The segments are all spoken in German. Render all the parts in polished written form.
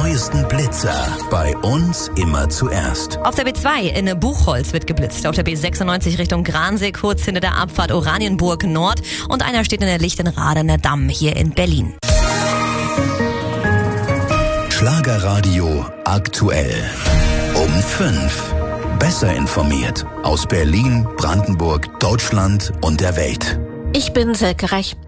neuesten Blitzer bei uns immer zuerst. Auf der B2 in Buchholz wird geblitzt. Auf der B96 Richtung Gransee, kurz hinter der Abfahrt Oranienburg Nord. Und einer steht in der Lichtenradener Damm hier in Berlin. Schlagerradio aktuell. Um 5. Besser informiert aus Berlin, Brandenburg, Deutschland und der Welt. Ich bin Silke Rech.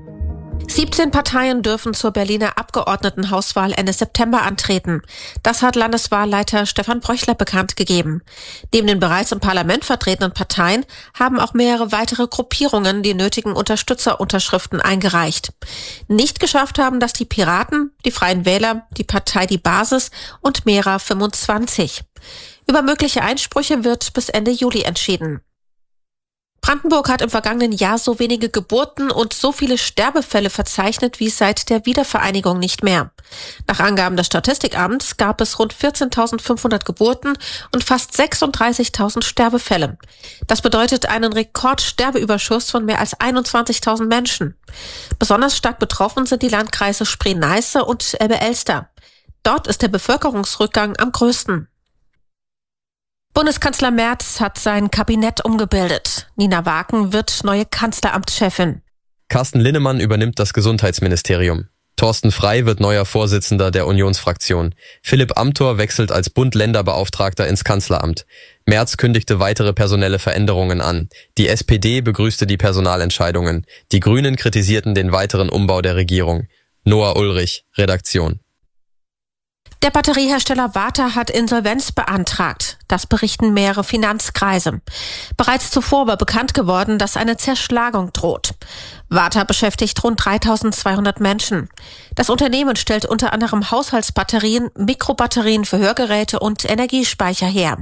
17 Parteien dürfen zur Berliner Abgeordnetenhauswahl Ende September antreten. Das hat Landeswahlleiter Stefan Bröchler bekannt gegeben. Neben den bereits im Parlament vertretenen Parteien haben auch mehrere weitere Gruppierungen die nötigen Unterstützerunterschriften eingereicht. Nicht geschafft haben das die Piraten, die Freien Wähler, die Partei Die Basis und Mera 25. Über mögliche Einsprüche wird bis Ende Juli entschieden. Brandenburg hat im vergangenen Jahr so wenige Geburten und so viele Sterbefälle verzeichnet wie seit der Wiedervereinigung nicht mehr. Nach Angaben des Statistikamts gab es rund 14.500 Geburten und fast 36.000 Sterbefälle. Das bedeutet einen Rekordsterbeüberschuss von mehr als 21.000 Menschen. Besonders stark betroffen sind die Landkreise Spree-Neiße und Elbe-Elster. Dort ist der Bevölkerungsrückgang am größten. Bundeskanzler Merz hat sein Kabinett umgebildet. Nina Waken wird neue Kanzleramtschefin. Carsten Linnemann übernimmt das Gesundheitsministerium. Thorsten Frey wird neuer Vorsitzender der Unionsfraktion. Philipp Amthor wechselt als Bund-Länder-Beauftragter ins Kanzleramt. Merz kündigte weitere personelle Veränderungen an. Die SPD begrüßte die Personalentscheidungen. Die Grünen kritisierten den weiteren Umbau der Regierung. Noah Ulrich, Redaktion. Der Batteriehersteller Varta hat Insolvenz beantragt. Das berichten mehrere Finanzkreise. Bereits zuvor war bekannt geworden, dass eine Zerschlagung droht. Varta beschäftigt rund 3.200 Menschen. Das Unternehmen stellt unter anderem Haushaltsbatterien, Mikrobatterien für Hörgeräte und Energiespeicher her.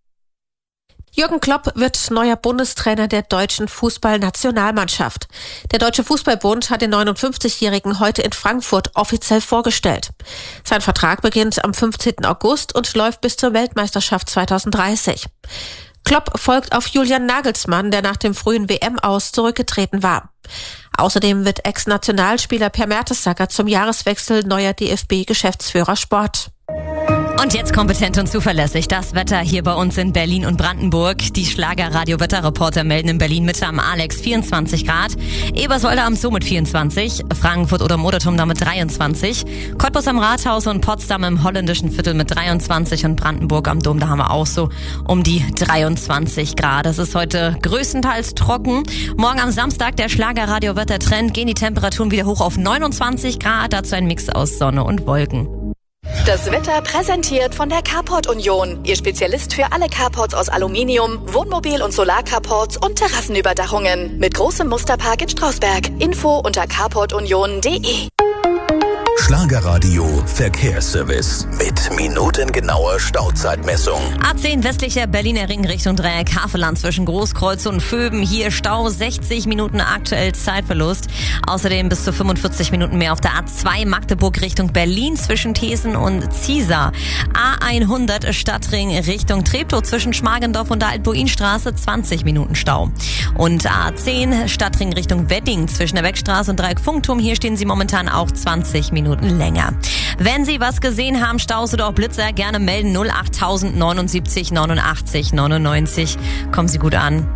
Jürgen Klopp wird neuer Bundestrainer der deutschen Fußballnationalmannschaft. Der Deutsche Fußballbund hat den 59-Jährigen heute in Frankfurt offiziell vorgestellt. Sein Vertrag beginnt am 15. August und läuft bis zur Weltmeisterschaft 2030. Klopp folgt auf Julian Nagelsmann, der nach dem frühen WM-Aus zurückgetreten war. Außerdem wird Ex-Nationalspieler Per Mertesacker zum Jahreswechsel neuer DFB-Geschäftsführer Sport. Und jetzt kompetent und zuverlässig das Wetter hier bei uns in Berlin und Brandenburg. Die Schlagerradio-Wetterreporter melden in Berlin Mitte am Alex 24 Grad, Eberswalde am Zoo mit 24, Frankfurt oder Modertum da mit 23, Cottbus am Rathaus und Potsdam im holländischen Viertel mit 23 und Brandenburg am Dom, da haben wir auch so um die 23 Grad. Es ist heute größtenteils trocken. Morgen am Samstag der Schlagerradio-Wettertrend, gehen die Temperaturen wieder hoch auf 29 Grad, dazu ein Mix aus Sonne und Wolken. Das Wetter präsentiert von der Carport Union. Ihr Spezialist für alle Carports aus Aluminium, Wohnmobil- und Solarcarports und Terrassenüberdachungen. Mit großem Musterpark in Strausberg. Info unter carportunion.de. Schlagerradio Verkehrsservice mit minutengenauer Stauzeitmessung. A10 westlicher Berliner Ring Richtung Dreieck Havelland zwischen Großkreuz und Vöben. Hier Stau, 60 Minuten aktuell Zeitverlust. Außerdem bis zu 45 Minuten mehr auf der A2 Magdeburg Richtung Berlin zwischen Thesen und Ziesar. A100 Stadtring Richtung Treptow zwischen Schmargendorf und der Altbuinstraße 20 Minuten Stau. Und A10 Stadtring Richtung Wedding zwischen der Beckstraße und Dreieck Funkturm. Hier stehen Sie momentan auch 20 Minuten länger. Wenn Sie was gesehen haben, Staus oder auch Blitzer, gerne melden 08000 79 89 99. Kommen Sie gut an.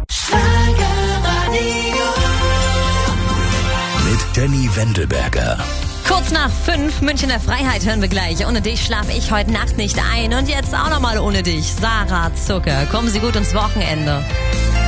Mit Jenny Wendelberger. Kurz nach 5, Münchner Freiheit hören wir gleich. Ohne dich schlafe ich heute Nacht nicht ein. Und jetzt auch nochmal ohne dich, Sarah Zucker. Kommen Sie gut ins Wochenende.